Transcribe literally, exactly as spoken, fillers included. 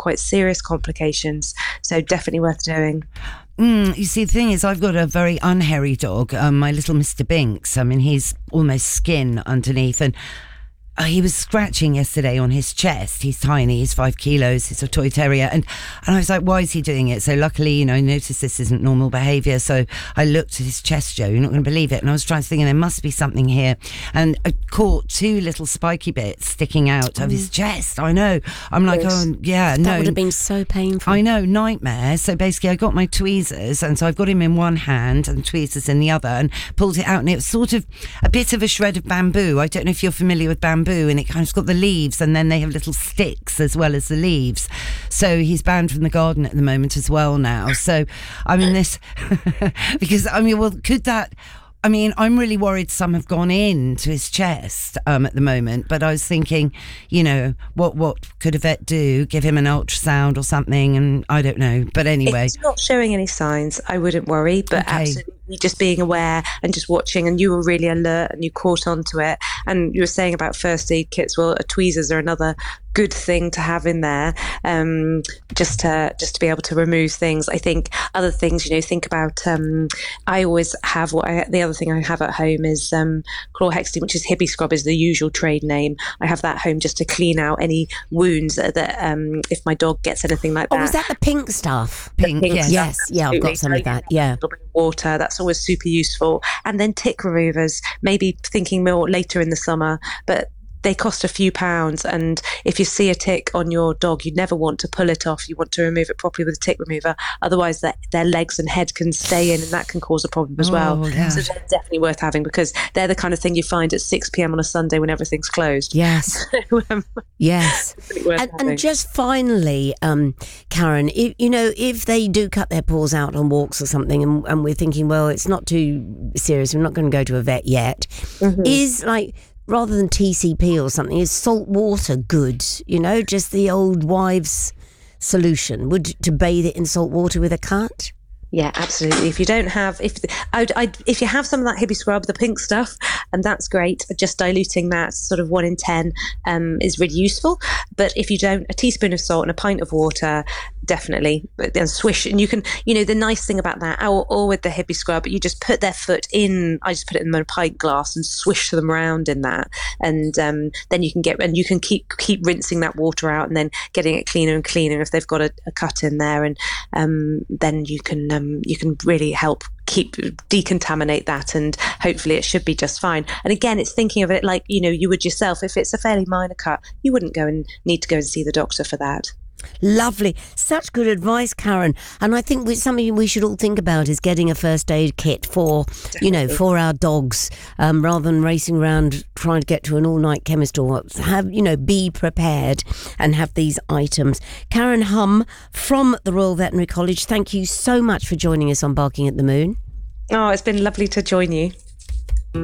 quite serious complications. So definitely worth doing. Mm, you see, the thing is, I've got a very unhairy dog, um, my little Mister Binks. I mean, he's almost skin underneath, and Uh, he was scratching yesterday on his chest. He's tiny, he's five kilos, he's a toy terrier. And, and I was like, why is he doing it? So luckily, you know, I noticed this isn't normal behaviour. So I looked at his chest, Joe, you're not going to believe it. And I was trying to think, there must be something here. And I caught two little spiky bits sticking out mm. of his chest. I know. I'm like, yes. oh, yeah, that no. That would have been so painful. I know, nightmare. So basically, I got my tweezers, and so I've got him in one hand and tweezers in the other, and pulled it out. And it was sort of a bit of a shred of bamboo. I don't know if you're familiar with bamboo. And it kind of got the leaves, and then they have little sticks as well as the leaves. So he's banned from the garden at the moment as well now. So, I mean, this, because, I mean, well, could that, I mean, I'm really worried some have gone into his chest um, at the moment, but I was thinking, you know, what what could a vet do? Give him an ultrasound or something, and I don't know. But anyway. If it's not showing any signs, I wouldn't worry, but okay. absolutely just being aware and just watching, and you were really alert and you caught onto it. And you were saying about first aid kits, well, tweezers are another good thing to have in there, um, just to just to be able to remove things. I think other things, you know, think about, um, I always have what I, the other thing I have at home is um, chlorhexidine, which is Hippie Scrub is the usual trade name. I have that home just to clean out any wounds that, that um, if my dog gets anything like that. Oh, was that the pink stuff? Pink, pink yes. stuff, yes, yeah, I've got some of that, yeah. A little bit of water, that's always super useful. And then tick removers, maybe thinking more later in the summer, but they cost a few pounds, and if you see a tick on your dog, you never want to pull it off. You want to remove it properly with a tick remover, otherwise their, their legs and head can stay in, and that can cause a problem as oh, well. Yeah. So they're definitely worth having, because they're the kind of thing you find at six p.m. on a Sunday when everything's closed. Yes. so, um, yes. And, and just finally, um, Karen, if, you know, if they do cut their paws out on walks or something, and, and we're thinking, well, it's not too serious, we're not going to go to a vet yet, mm-hmm. is like, rather than T C P or something, is salt water good? You know, just the old wives' solution would to bathe it in salt water with a cut? Yeah, absolutely. If you don't have, if I'd, I'd, if you have some of that Hippie Scrub, the pink stuff, and that's great, just diluting that sort of one in ten um, is really useful. But if you don't, a teaspoon of salt and a pint of water, definitely, and swish. And you can, you know, the nice thing about that, or, or with the Hippie Scrub, you just put their foot in, I just put it in a pint glass and swish them around in that. And um, then you can get, and you can keep keep rinsing that water out and then getting it cleaner and cleaner if they've got a, a cut in there. And um, then you can, um, you can really help keep decontaminate that, and hopefully it should be just fine. And again, it's thinking of it like, you know, you would yourself. If it's a fairly minor cut, you wouldn't go and need to go and see the doctor for that. Lovely. Such good advice, Karen. And I think it's something we should all think about is getting a first aid kit for, Definitely. you know, for our dogs, um, rather than racing around trying to get to an all-night chemist or what. Have, you know, be prepared and have these items. Karen Hum from the Royal Veterinary College, thank you so much for joining us on Barking at the Moon. Oh, it's been lovely to join you.